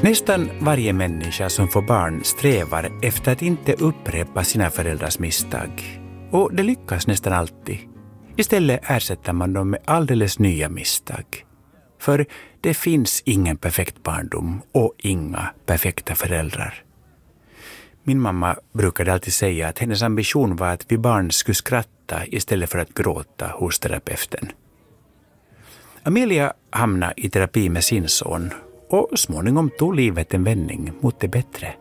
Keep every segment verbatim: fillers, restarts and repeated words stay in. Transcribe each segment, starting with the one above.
Nästan varje människa som får barn strävar efter att inte upprepa sina föräldrars misstag. Och det lyckas nästan alltid. Istället ersätter man dem med alldeles nya misstag. För det finns ingen perfekt barndom och inga perfekta föräldrar. Min mamma brukade alltid säga att hennes ambition var att vi barn skulle skratta istället för att gråta hos terapeuten. Amelia hamnade i terapi med sin son och småningom tog livet en vändning mot det bättre.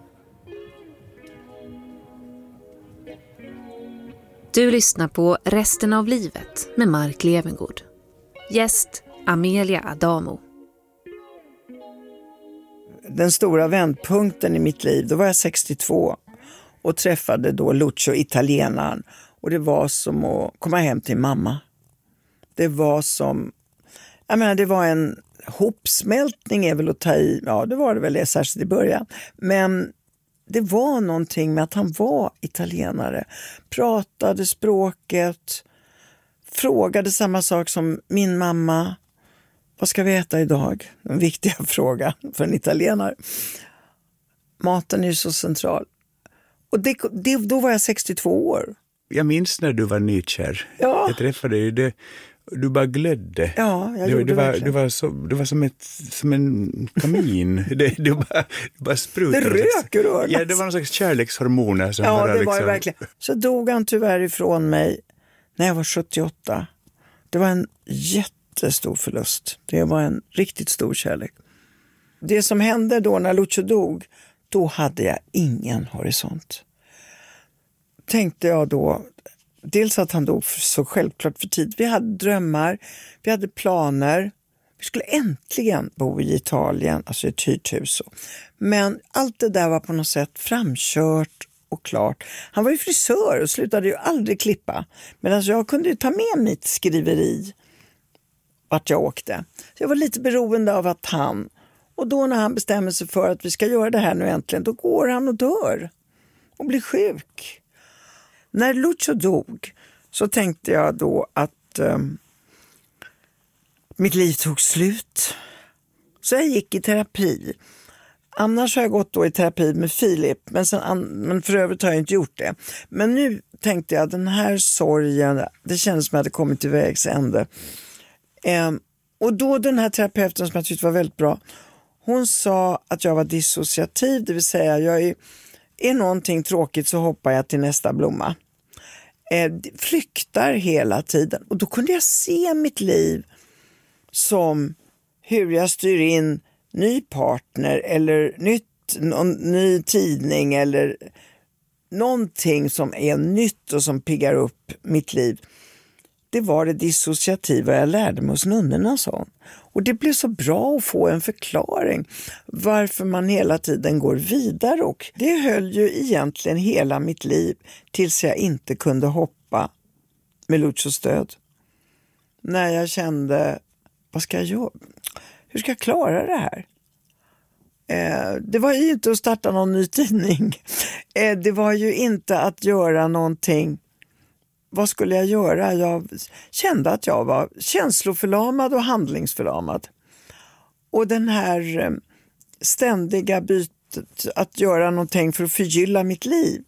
Du lyssnar på Resten av livet med Mark Levengood. Gäst Amelia Adamo. Den stora vändpunkten i mitt liv, då var jag sextiotvå och träffade då Lucio, italienaren. Och det var som att komma hem till mamma. Det var som, jag menar det var en hopsmältning är väl att ta i, ja det var det väl särskilt i början. Men det var någonting med att han var italienare, pratade språket, frågade samma sak som min mamma. Vad ska vi äta idag? En viktig fråga för en italienare. Maten är ju så central. Och det, det, då var jag sextiotvå år. Jag minns när du var nykär. Ja. Jag träffade dig. Det, du bara glödde. Ja, jag du, gjorde du var, verkligen. du var, så, du var som, ett, som en kamin. det, du, bara, du bara sprutade. Det rök ur ögat. Ja, det var någon slags kärlekshormoner. Som Ja, bara det liksom... var det verkligen. Så dog han tyvärr ifrån mig när jag var sjuttioåtta. Det var en jättestor förlust. Det var en riktigt stor kärlek. Det som hände då när Lucio dog, då hade jag ingen horisont. Tänkte jag då, dels att han dog så självklart för tid. Vi hade drömmar, vi hade planer. Vi skulle äntligen bo i Italien, alltså i ett hyrt hus. Men allt det där var på något sätt framkört och klart. Han var ju frisör och slutade ju aldrig klippa. Men alltså jag kunde ju ta med mitt skriveri vart jag åkte. Så jag var lite beroende av att han, och då när han bestämmer sig för att vi ska göra det här nu äntligen, då går han och dör och blir sjuk. När Lucio dog så tänkte jag då att um, mitt liv tog slut. Så jag gick i terapi. Annars har jag gått då i terapi med Filip, men, sen, men för övrigt har jag inte gjort det. Men nu tänkte jag, den här sorgen, det kändes som att jag hade kommit till vägs ände. Um, och då den här terapeuten som jag tyckte var väldigt bra, hon sa att jag var dissociativ, det vill säga jag är, är någonting tråkigt så hoppar jag till nästa blomma. Eh, flyktar hela tiden. Och då kunde jag se mitt liv som hur jag styr in ny partner eller nytt, någon, ny tidning eller någonting som är nytt och som piggar upp mitt liv. Det var det dissociativa jag lärde mig hos nunnorna, sa. Och det blev så bra att få en förklaring varför man hela tiden går vidare. Och det höll ju egentligen hela mitt liv tills jag inte kunde hoppa med Lucios stöd. När jag kände, vad ska jag göra? Hur ska jag klara det här? Eh, det var ju inte att starta någon ny tidning. Eh, det var ju inte att göra någonting. Vad skulle jag göra? Jag kände att jag var känsloförlamad och handlingsförlamad. Och den här ständiga bytet att göra någonting för att förgylla mitt liv,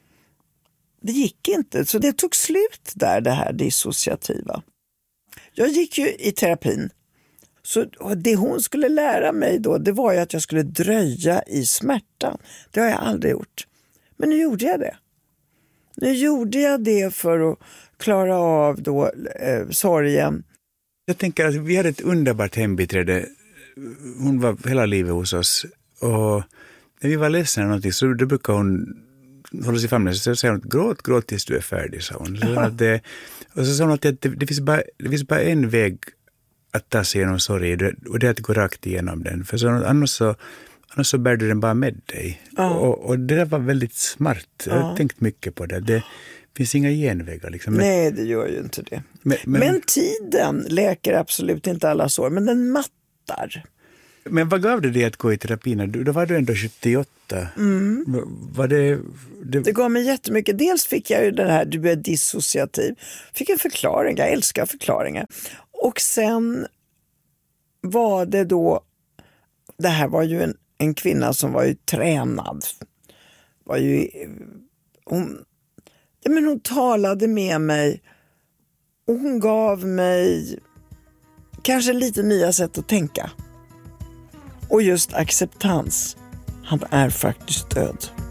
det gick inte. Så det tog slut där, det här dissociativa. Jag gick ju i terapin. Så det hon skulle lära mig då, det var ju att jag skulle dröja i smärtan. Det har jag aldrig gjort. Men nu gjorde jag det. Nu gjorde jag det för att klara av då eh, sorgen. Jag tänker att vi hade ett underbart hembiträde. Hon var hela livet hos oss. Och när vi var ledsna eller någonting så då brukade hon hålla sig fram. Så säger hon, gråt, gråt tills du är färdig, sa hon. Så att det, och så sa hon att det, det, finns bara, det finns bara en väg att ta sig igenom sorg. Och det är att gå rakt igenom den. För så, annars så Annars så bär du den bara med dig. Ja. Och, och det där var väldigt smart. Ja. Jag har tänkt mycket på det. Det finns inga genvägar. Liksom. Men, nej, det gör ju inte det. Men, men, men tiden läker absolut inte alla sår. Men den mattar. Men vad gav det dig att gå i terapin? Då var du ändå sjuttioåtta. Mm. Var det, det... det gav mig jättemycket. Dels fick jag ju den här, du är dissociativ. Fick en förklaring. Jag älskar förklaringar. Och sen var det då, det här var ju en en kvinna som var ju tränad. Var ju, hon, ja, men hon talade med mig och hon gav mig kanske lite nya sätt att tänka. Och just acceptans. Han är faktiskt död.